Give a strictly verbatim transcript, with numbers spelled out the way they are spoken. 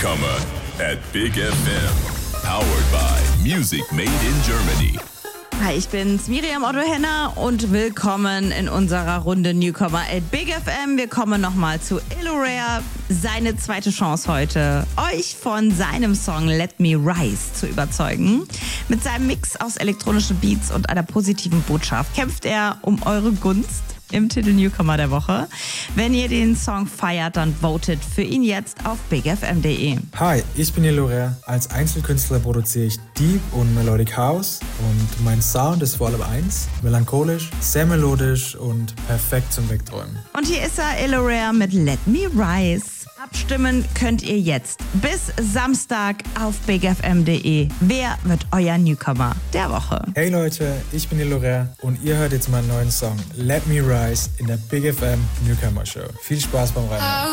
Newcomer at Big F M. Powered by Music Made in Germany. Hi, ich bin's, Miriam Otto-Henner und willkommen in unserer Runde Newcomer at Big F M. Wir kommen nochmal zu Illorare. Seine zweite Chance heute, euch von seinem Song Let Me Rise zu überzeugen. Mit seinem Mix aus elektronischen Beats und einer positiven Botschaft kämpft er um eure Gunst im Titel Newcomer der Woche. Wenn ihr den Song feiert, dann votet für ihn jetzt auf big f m punkt d e. Hi, ich bin Illorare. Als Einzelkünstler produziere ich Deep und Melodic House und mein Sound ist vor allem eins, melancholisch, sehr melodisch und perfekt zum Wegträumen. Und hier ist er, Illorare mit Let Me Rise. Abstimmen könnt ihr jetzt bis Samstag auf big f m punkt d e. Wer wird euer Newcomer der Woche? Hey Leute, ich bin Illorare und ihr hört jetzt meinen neuen Song Let Me Rise in der Big F M Newcomer Show. Viel Spaß beim Reinhören.